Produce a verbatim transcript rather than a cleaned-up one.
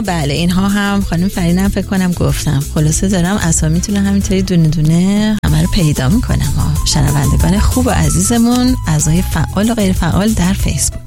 بله اینها هم خانم فرینم فکر کنم گفتم. خلاصه دارم اسامیتون رو همینطوری دونه دونه همه رو پیدا میکنم ها. شنوندگان خوب و عزیزمون، اعضای فعال و غیر فعال در فیسبوک.